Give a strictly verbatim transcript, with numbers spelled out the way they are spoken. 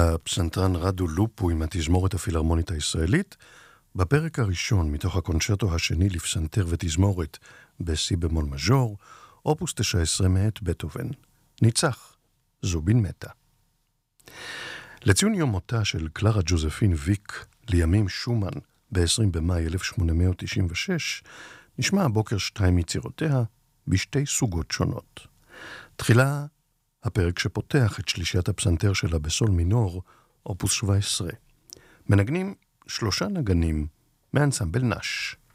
הפסנתרן רדו לופו עם התזמורת הפילהרמונית הישראלית, בפרק הראשון מתוך הקונצ'רטו השני לפסנתר ותזמורת בסי במול מז'ור, אופוס תשע עשרה מאת בטהובן. ניצח, זובין מתה. לציון יום מותה של קלרה ג'וזפין ויק, לימים שומן, ב-עשרים במאי אלף שמונה מאות תשעים ושש, נשמע הבוקר שתיים יצירותיה בשתי סוגות שונות. תחילה, הפרק שפותח את שלישיית הפסנתר שלה בסול מינור, אופוס שבע עשרה. מנגנים שלושה נגנים מאנסמבל נש.